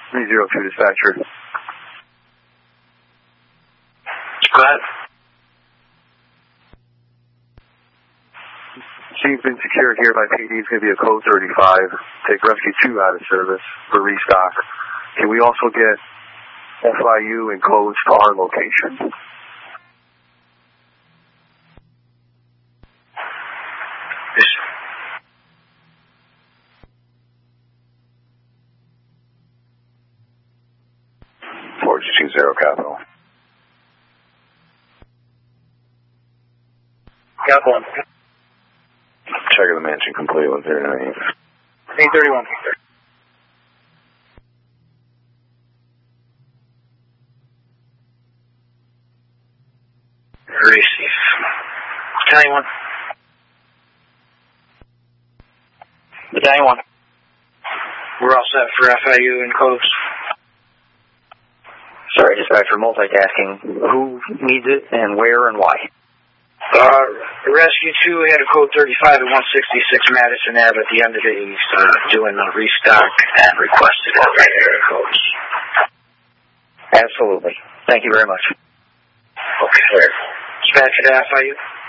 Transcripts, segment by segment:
302 dispatcher. Go ahead. Scene's been secured here by PD. It's going to be a code 35. Take rescue 2 out of service for restock. Can we also get FIU and codes to our location? Yes. Capital. Capital. Checking the mansion complete 139. 831. Receive. Battalion 1. Battalion 1. We're all set for FIU and codes. Sorry, dispatcher, multitasking. Who needs it and where and why? Rescue 2 had a code 35 at 166 Madison Ave at the end of it. He's doing a restock and requested codes. Absolutely. Thank you very much. Okay. Dispatcher to FIU.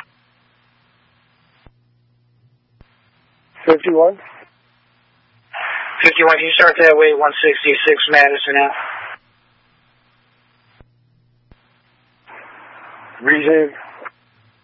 51. 51, can you start that way, 166 Madison Ave? Reason